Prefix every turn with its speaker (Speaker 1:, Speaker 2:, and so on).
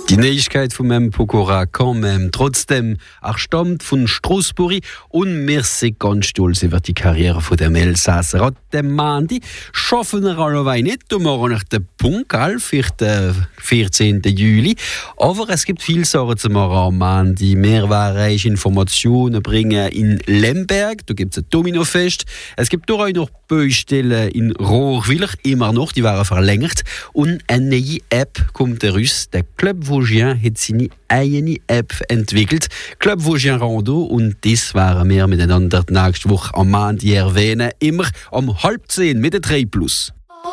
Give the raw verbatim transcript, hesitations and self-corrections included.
Speaker 1: Die Neuigkeit von meinem Pokora kann man trotzdem auch stammt von Strasbourg und wir sind ganz stolz über die Karriere von dem Elsasser. An dem Mandi schaffen wir alleweil nicht, und morgen nach dem Punkal für den vierzehnten Juli. Aber es gibt viele Sachen zu machen am Mandi. Wir werden Informationen bringen in Lemberg, da gibt es ein Dominofest. Es gibt auch noch Baustellen in Rohrwiller, immer noch, die werden verlängert. Und eine neue App kommt raus, der Club Vosgien hat seine eigene App entwickelt. Club Vosgien Rando, und das werden wir miteinander nächste Woche am Montag erwähnen. Immer um halb zehn mit der drei Plus.